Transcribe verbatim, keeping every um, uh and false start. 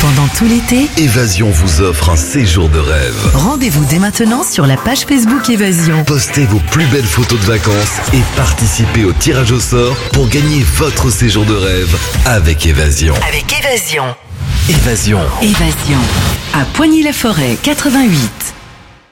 Pendant tout l'été, Évasion vous offre un séjour de rêve. rendez-vous dès maintenant sur la page Facebook Évasion. Postez vos plus belles photos de vacances et participez au tirage au sort pour gagner votre séjour de rêve avec Évasion. Avec Évasion. Évasion. Évasion. À Poigny-la-Forêt, quatre-vingt-huit.